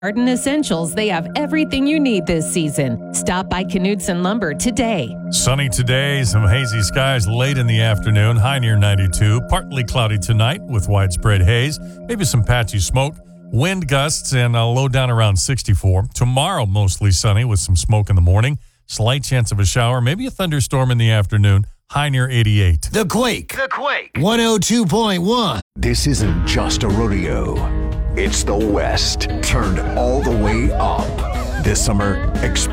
Garden Essentials, they have everything you need this season. Stop by Knudsen Lumber today. Sunny today, some hazy skies late in the afternoon, high near 92. Partly cloudy tonight with widespread haze, maybe some patchy smoke. Wind gusts and a low down around 64. Tomorrow, mostly sunny with some smoke in the morning. Slight chance of a shower, maybe a thunderstorm in the afternoon. High near 88. The Quake. 102.1. This isn't just a rodeo. It's the West turned all the way up. This summer,